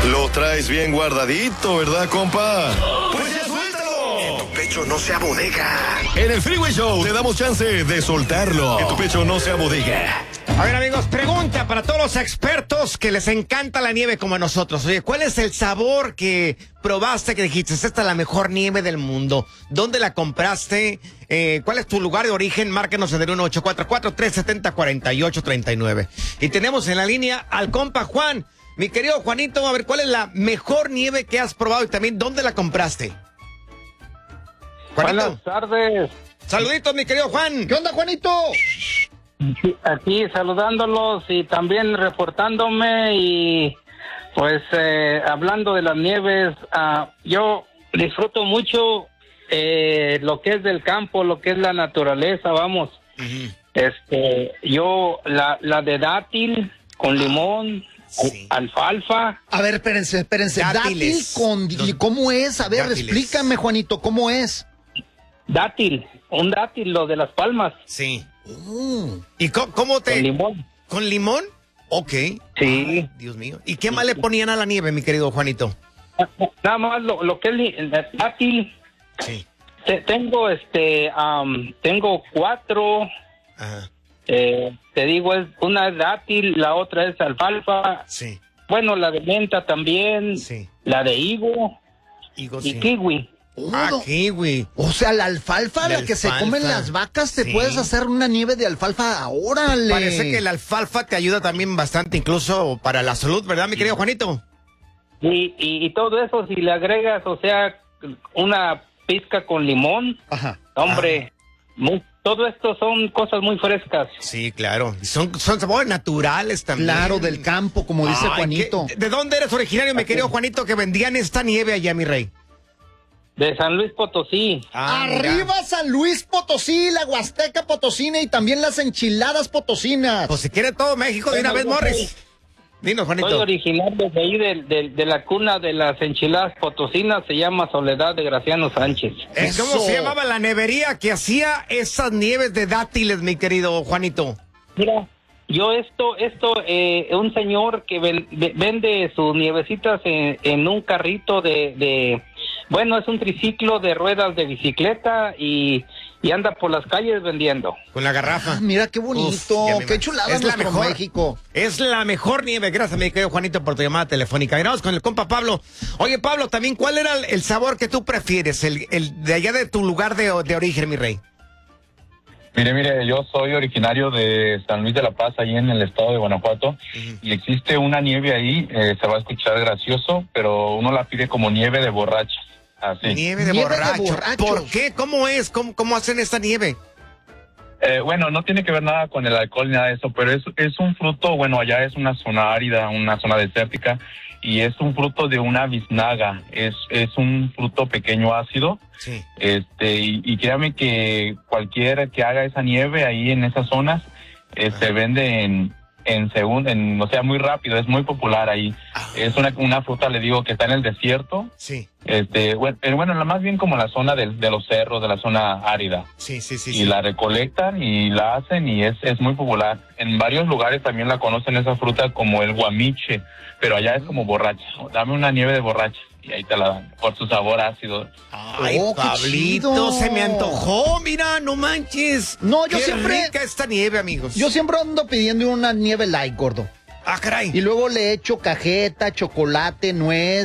Lo traes bien guardadito, ¿verdad, compa? ¡Pues ya suéltalo! Que tu pecho no sea bodega. En el Freeway Show te damos chance de soltarlo. Que tu pecho no sea bodega. A ver, amigos, pregunta para todos los expertos que les encanta la nieve como a nosotros. Oye, ¿cuál es el sabor que probaste que dijiste, esta es la mejor nieve del mundo? ¿Dónde la compraste? ¿Cuál es tu lugar de origen? Márquenos en el 1844-370-4839. Y tenemos en la línea al compa Juan. Mi querido Juanito, a ver, ¿cuál es la mejor nieve que has probado y también dónde la compraste? Juanito. Buenas tardes. Saluditos, mi querido Juan. ¿Qué onda, Juanito? Aquí saludándolos y también reportándome y pues hablando de las nieves, yo disfruto mucho lo que es del campo, lo que es la naturaleza, vamos. Uh-huh. Yo la de dátil con limón, sí. Alfalfa. A ver, espérense. Dátil con... ¿Cómo es? A ver, dátiles. Explícame, Juanito, ¿cómo es? Un dátil, lo de las palmas. Sí. Oh. ¿Y cómo te...? Con limón. ¿Con limón? Ok. Sí. Ay, Dios mío. ¿Y qué más le ponían a la nieve, mi querido Juanito? Nada más lo que es el dátil. Sí. Tengo tengo 4. Ajá. Te digo, es una es dátil, la otra es alfalfa. Sí. Bueno, la de menta también. Sí. La de higo Higo, y sí. kiwi. Kiwi. O sea, la alfalfa, la que se alfalfa. comen las vacas, te Sí. puedes hacer una nieve de alfalfa. ¡Órale! Parece que la alfalfa te ayuda también bastante, incluso para la salud, ¿verdad, mi querido Juanito? Y todo eso, si le agregas, o sea, una pizca con limón, Ajá. hombre, todo esto son cosas muy frescas. Sí, claro. Y son sabores naturales también. Claro, del campo, como dice Ay, Juanito. ¿de dónde eres originario, mi querido Juanito, que vendían esta nieve allá, mi rey? De San Luis Potosí. Mira. Arriba San Luis Potosí, la Huasteca Potosina y también las enchiladas potosinas. Pues si quiere todo México de una vez, Morris. Dinos, Soy Juanito. originario de ahí, de la cuna de las enchiladas potosinas, se llama Soledad de Graciano Sánchez. ¿Cómo Eso. se llamaba la nevería que hacía esas nieves de dátiles, mi querido Juanito? Mira, yo un señor que vende sus nievecitas en un carrito bueno, es un triciclo de ruedas de bicicleta y anda por las calles vendiendo. Con la garrafa. Ah, mira qué bonito, Uf, ya me qué imagino. chulada Es la nuestro mejor. México. Es la mejor nieve. Gracias, mi querido Juanito, por tu llamada telefónica. Vamos con el compa Pablo. Oye, Pablo, también, ¿cuál era el sabor que tú prefieres? El de allá de tu lugar de origen, mi rey. Mire, yo soy originario de San Luis de la Paz, ahí en el estado de Guanajuato, y existe una nieve ahí, se va a escuchar gracioso, pero uno la pide como nieve de borracha, así. Nieve de Nieve de borracho. borrachos. ¿Por qué? ¿Cómo es? ¿Cómo hacen esta nieve? Bueno, no tiene que ver nada con el alcohol ni nada de eso, pero es un fruto, bueno, allá es una zona árida, una zona desértica, y es un fruto de una biznaga, es un fruto pequeño ácido. Sí. Y créame que cualquiera que haga esa nieve ahí en esas zonas, se vende o sea, muy rápido, es muy popular ahí. Es una fruta, le digo, que está en el desierto. Sí. Bueno, más bien como la zona de los cerros, de la zona árida. Sí. Y la recolectan y la hacen y es muy popular. En varios lugares también la conocen esa fruta como el guamiche, pero allá es como borracha. Dame una nieve de borracha y ahí te la dan, por su sabor ácido. Ay, Oh, qué Pablito, chido. se me antojó, mira, no manches. No, yo Qué siempre- rica esta nieve, amigos. Yo siempre ando pidiendo una nieve light, gordo. Ah, caray. Y luego le echo cajeta, chocolate, nuez.